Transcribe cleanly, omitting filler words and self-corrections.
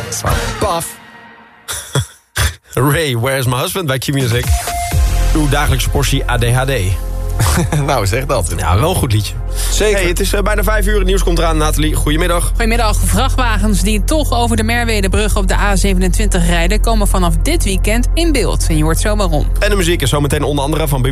Paf. Ray, Where's My Husband bij Q-Music. Uw dagelijkse portie ADHD. Nou, zeg dat. Ja, wel een goed liedje. Zeker. Hey, het is bijna 5 uur, het nieuws komt eraan. Nathalie, goedemiddag. Goedemiddag. Vrachtwagens die toch over de Merwedebrug op de A27 rijden... komen vanaf dit weekend in beeld. En je hoort zo waarom. En de muziek is zometeen onder andere van